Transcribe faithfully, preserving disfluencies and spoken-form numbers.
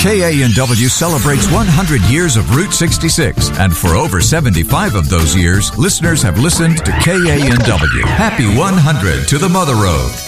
K A N W celebrates one hundred years of Route sixty-six, and for over seventy-five of those years, listeners have listened to K A N W. Happy one hundred to the Mother Road.